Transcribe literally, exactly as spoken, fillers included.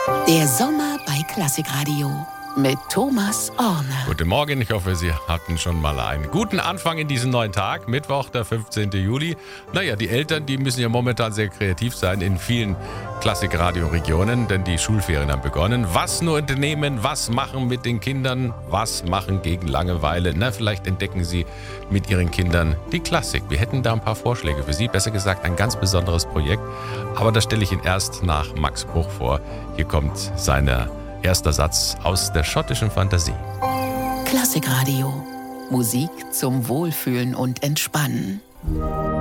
Der Sommer bei Klassikradio mit Thomas Orne. Guten Morgen, ich hoffe, Sie hatten schon mal einen guten Anfang in diesen neuen Tag. Mittwoch, der fünfzehnten Juli. Naja, die Eltern, die müssen ja momentan sehr kreativ sein in vielen Klassikradio-Regionen, denn die Schulferien haben begonnen. Was nur unternehmen, was machen mit den Kindern, was machen gegen Langeweile? Na, vielleicht entdecken Sie mit Ihren Kindern die Klassik. Wir hätten da ein paar Vorschläge für Sie, besser gesagt ein ganz besonderes Projekt. Aber das stelle ich Ihnen erst nach Max Bruch vor. Hier kommt seine erster Satz aus der schottischen Fantasie. Klassikradio. Musik zum Wohlfühlen und Entspannen.